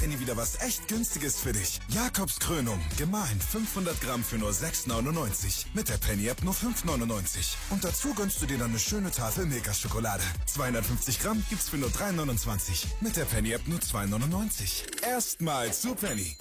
Penny wieder was echt Günstiges für dich. Jakobs Krönung, gemahlen 500 Gramm für nur 6,99. Mit der Penny-App nur 5,99. Und dazu gönnst du dir dann eine schöne Tafel Milka-Schokolade. 250 Gramm gibt's für nur 3,29. Mit der Penny-App nur 2,99. Erstmal zu Penny.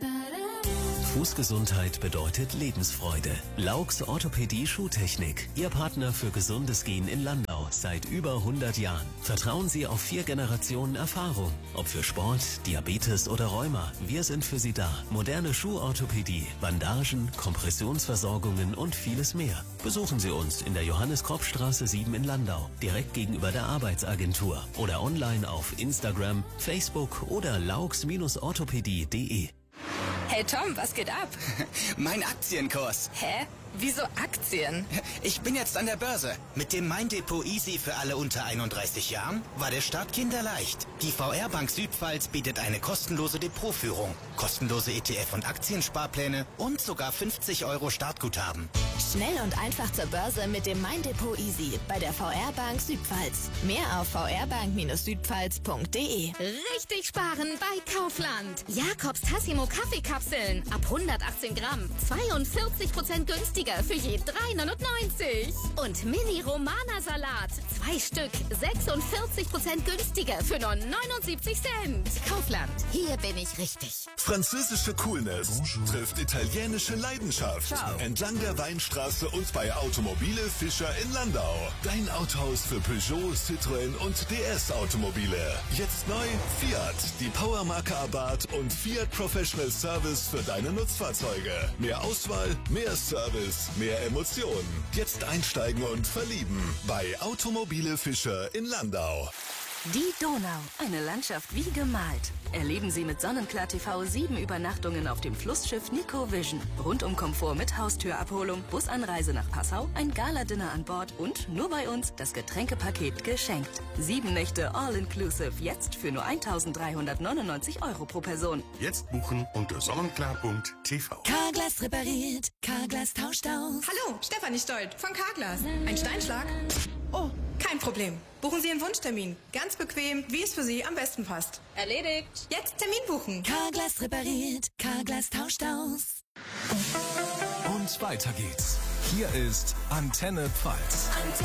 Fußgesundheit bedeutet Lebensfreude. Laux Orthopädie Schuhtechnik. Ihr Partner für gesundes Gehen in Landau seit über 100 Jahren. Vertrauen Sie auf 4 Generationen Erfahrung. Ob für Sport, Diabetes oder Rheuma, wir sind für Sie da. Moderne Schuhorthopädie, Bandagen, Kompressionsversorgungen und vieles mehr. Besuchen Sie uns in der Johannes-Kropp-Straße 7 in Landau, direkt gegenüber der Arbeitsagentur oder online auf Instagram, Facebook oder laux-orthopädie.de. Hey Tom, was geht ab? Mein Aktienkurs. Hä? Wieso Aktien? Ich bin jetzt an der Börse. Mit dem Mein Depot Easy für alle unter 31 Jahren war der Start kinderleicht. Die VR Bank Südpfalz bietet eine kostenlose Depotführung, kostenlose ETF- und Aktiensparpläne und sogar 50 € Startguthaben. Schnell und einfach zur Börse mit dem Mein Depot Easy bei der VR Bank Südpfalz. Mehr auf vrbank-südpfalz.de. Richtig sparen bei Kaufland. Jakobs Tassimo Kaffeekapseln ab 118 Gramm. 42% günstiger für je 3,99. Und Mini Romana Salat. 2 Stück. 46% günstiger für nur 79 Cent. Kaufland. Hier bin ich richtig. Französische Coolness trifft italienische Leidenschaft. Ciao. Entlang der Weinstraße und bei Automobile Fischer in Landau. Dein Autohaus für Peugeot, Citroën und DS-Automobile. Jetzt neu Fiat, die Powermarke Abarth und Fiat Professional Service für deine Nutzfahrzeuge. Mehr Auswahl, mehr Service, mehr Emotionen. Jetzt einsteigen und verlieben bei Automobile Fischer in Landau. Die Donau, eine Landschaft wie gemalt. Erleben Sie mit Sonnenklar TV 7 Übernachtungen auf dem Flussschiff Nico Vision. Rundum-Komfort mit Haustürabholung, Busanreise nach Passau, ein Gala-Dinner an Bord und nur bei uns das Getränkepaket geschenkt. 7 Nächte all-inclusive, jetzt für nur 1.399 € pro Person. Jetzt buchen unter sonnenklar.tv. Carglass repariert, Carglass tauscht aus. Hallo, Stefanie Stolt von Carglass. Ein Steinschlag? Oh, kein Problem. Buchen Sie einen Wunschtermin. Ganz bequem, wie es für Sie am besten passt. Erledigt. Jetzt Termin buchen. Carglass repariert, Carglass tauscht aus. Und weiter geht's. Hier ist Antenne Pfalz.